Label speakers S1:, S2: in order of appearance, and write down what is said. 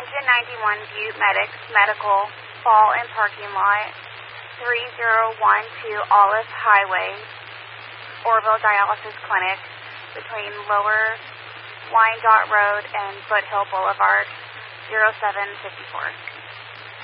S1: Engine 91 Butte Medics Medical Fall and Parking Lot, 3012 Olive Highway, Orville Dialysis Clinic, between Lower Wyandotte Road and Foothill Boulevard, 0754.